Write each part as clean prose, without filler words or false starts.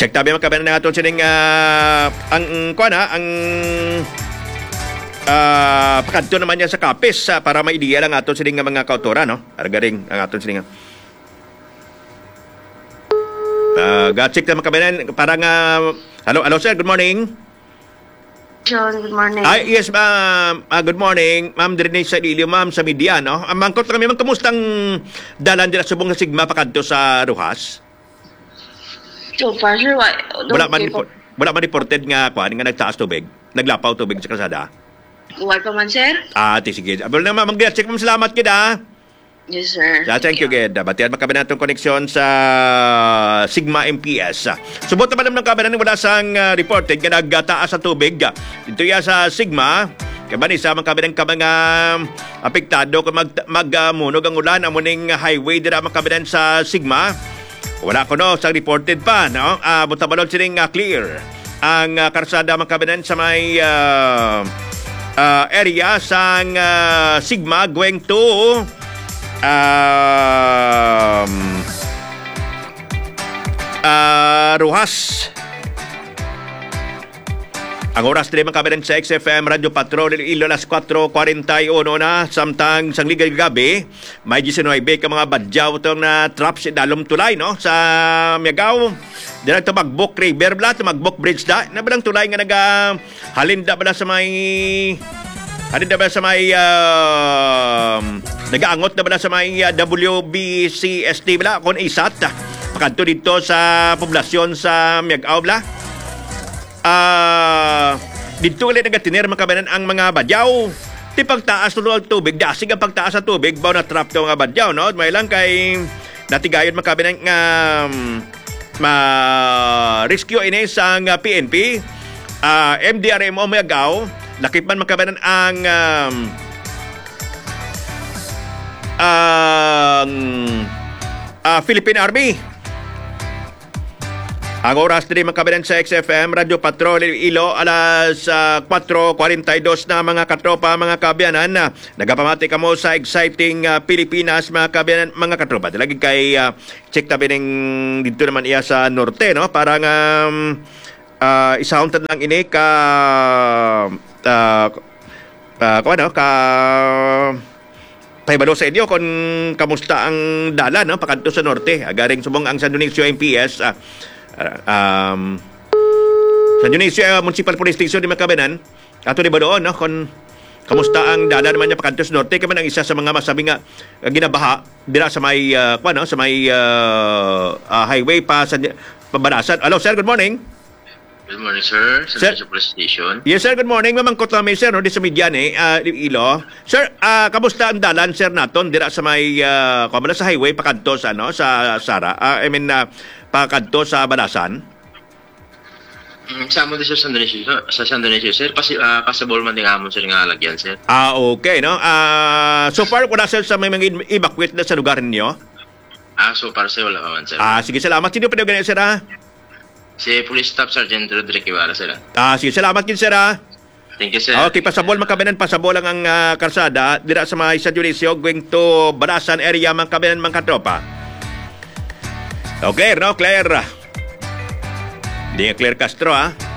Check tabi mga kabanan na ato sining ang pakadto naman niya sa kapis para maidiya lang ato sining mga kautora, no? Argaring ang ato sining check na mga kabanan parang hello sir, good morning. John, good morning. Yes, ma'am. Good morning. Ma'am, din sa Ilio, ma'am, sa media, no? Mangkot kami, ma'am, kamustang dalan dila subong nga Sigma pakadto sa Rojas? So far, sir, Wala man reported nga nga nagtaas tubig, naglapaw tubig sa kalsada. Wala pa man, sir? Sige. Abol na, ma'am, check, ma'am, salamat kita. Yes, sir. Thank you, Ged. Batian makabi natong koneksyon sa Sigma MPS. Subot naman ng kabanan wala sang reported nga nagtaas sa tubig. Dito ya sa Sigma, kabani sa mga kabanan ka mga apektado kung magmunog ang ulan amuning highway dira mga kabanan sa Sigma. Wala ko no sang reported pa, no? Butabalon sining clear ang karsada mga kabanan sa may area sang Sigma going to Rojas. Ang oras din mga kabanan sa XFM Radio Patrol Iloilo alas 4:41 na samtang sang ligay gabi may 19 ka mga badyaw tong na traps dalom tulay no sa Miagao. Dira tumagbok river bla tumagbok bridge da na balang tulay nga naga halinda bala sa may nagaangot na ba sa may WBCST bala kung isat pakadto dito sa poblasyon sa Miagao bala dito ulit nagatiner makabanan ang mga badyaw ti pagtaas tulo ang tubig dasig ang pagtaas sa tubig baw na trap to mga badyaw no may lang kay natigayon makabanan nga rescue ini sang PNP MDRMO Miagao nakitman makabanan ang Philippine Army. Ang oras din makabanan sa XFM Radio Patrol Iloilo alas 4:42 na mga katropa, mga kabiyanan. Nagapamati kamo sa exciting Pilipinas mga kabiyanan, mga katropa. Lagi kay check tabi ning dito naman iya sa norte no parang isauntan lang ini ka pahibalo sa inyo kung kamusta ang dalan no pakadto sa norte agaring subong ang San Dionisio MPS San Dionisio Municipal Police Station di Makabanan ato di ba doon no kung kamusta ang dalan naman niya pakadto sa norte kay man ang isa sa mga masabi nga ginabaha dira sa may sa may highway pa sa Pabanasan. Hello sir, good morning. Good morning, sir. Sa police station. Yes, sir. Good morning. Mamangkot kami, sir, no, di sa media ni Ilo. Sir, kamusta ang dalan, sir, naton? Dira sa may, sa highway, pakadto sa, Sara. Pakadto sa Banasan. Sa amon din sa San Dionisio, sir. Kasabol man din amon, sir, nga alagyan, sir. Okay, no? So far, wala, sir, sa may mga evacuate na sa lugar ninyo? So far, sir, wala pa man, sir. Sige, salamat. Sino pa daw ganyan, sir, Si Police Staff Sergeant Rodrigo Ibarra, sir. Sige, salamat din, sir, Thank you, sir. Okay, pasabol, makabanan, pasabol lang ang karsada. Dira sa mga San Dionisio, going to Banasan area, mga kabanan, mga katropa. Okay, no, Claire. Hindi nga Claire Castro,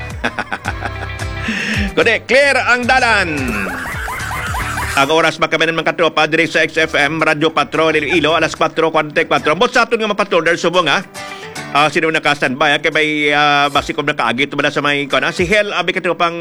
Kundi, Claire ang dalan. Ang oras makabanan, mga katropa, diri sa XFM, Radio Patrol Iloilo, alas 4:44. Bot sa aton nga mga patroller, subong, sino naka-standby kay may basikom na kaagit wala sa may si Hel abi katropang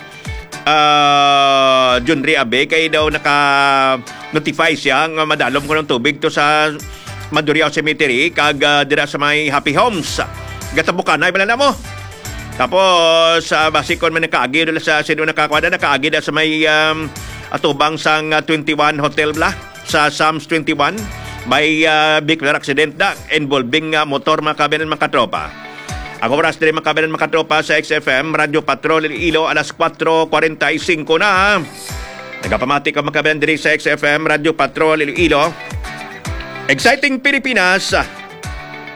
Junri abe kay daw naka-notify siya nga madalom ko ng tubig to sa Maduriao Cemetery kag dira sa may Happy Homes gatabukan ay bala na mo tapos basikon man nakaagi dala sa sino nakakwada nakaagi sa may atubang sang 21 Hotel bla sa Sams 21 may vehicular accident na involving motor mga kabanan mga katropa. Ang oras din mga kabanan mga katropa sa XFM Radio Patrol Iloilo alas 4:45 na. Nagapamati ka mga kabanan din sa XFM Radio Patrol Iloilo. Exciting Pilipinas.